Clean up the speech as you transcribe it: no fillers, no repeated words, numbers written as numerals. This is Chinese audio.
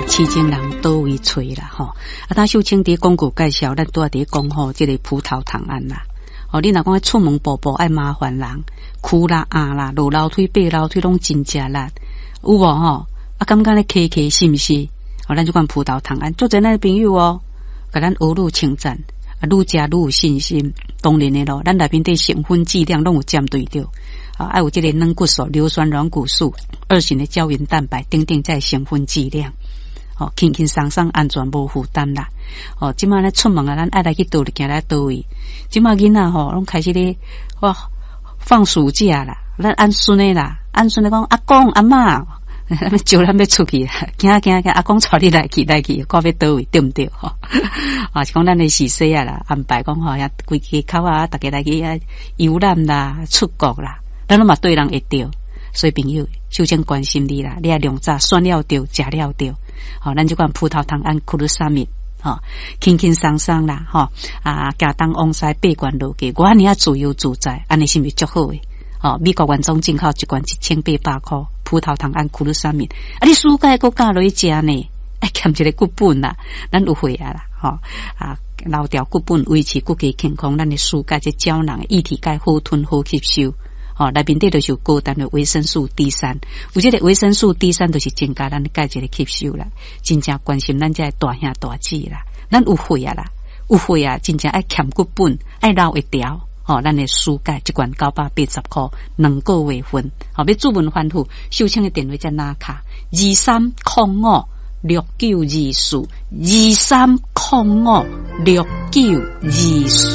市井人倒位找啦吼。当秀清伫广告介绍，咱拄仔伫讲吼，即个葡萄糖胺啦。你若讲出门步步爱麻烦人，哭啦啦，落楼梯爬楼梯拢真正力，有无吼？感觉咧客客是毋是？咱就讲葡萄糖胺，做真咱朋友甲咱学愈称赞，愈食愈有信心。当然诶咯，咱内面对成分剂量拢有针对着。爱有这个软骨素、硫酸软骨素、2型的胶原蛋白等等在成分剂量，轻轻松松安全无负担啦。即马咧出门啊，咱爱来去倒里行来倒位。即马囡仔拢开始咧放暑假啦，咱按孙诶啦，按孙咧讲阿公阿嬷，招咱要出去啦，行，阿公带你来去，看要倒位对毋对是讲咱诶是细啊啦，安排讲遐规家口啊，大家来去游览啦，出国啦。咱拢嘛对人会着，所以朋友首先关心你啦，你要量早选了着，食了着。咱就讲葡萄糖胺库鲁沙米，轻轻松松啦，行东往西八关路去，我安尼啊自由自在，安尼是毋是足好诶？美国原装进口一罐1800块，葡萄糖胺库鲁沙米，你暑假搁加落去食呢？欠一个骨本啦，咱有会啊啦，留条骨本维持骨骼健康，咱诶暑假即胶囊液体钙好吞好吸收。内面底就是有高单的维生素 D3， 有这个维生素 D3 就是增加咱的钙质的吸收啦，真正关心咱这大兄大姐啦，咱有会啊啦，有会啊，真正爱欠骨本，爱留一条，咱的暑假一罐980块，2个月份，要注文反复，秀清的电话在哪卡？23056924，23056924。